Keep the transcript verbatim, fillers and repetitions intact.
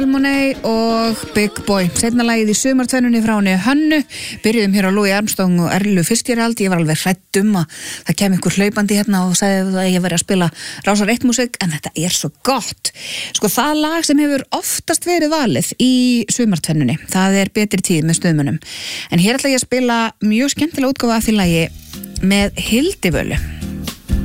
Money og Big Boy, seinna lagið í sumartvennunni frá henni Hönnu. Byrjuðum hér á Louis Armstrong og Erlu Fitzgerald. Ég var alveg hrædd um að það kem einhver hlaupandi hérna og sagði að ég væri að spila Rásar eitt músík, en þetta er svo gott. Sko, það lag sem hefur oftast verið valið í sumartvennunni, það er Betri tíð með Stuðmönnum. En hér ætla ég að spila mjög skemmtilega útgáfa af því lagi með Hildivölu.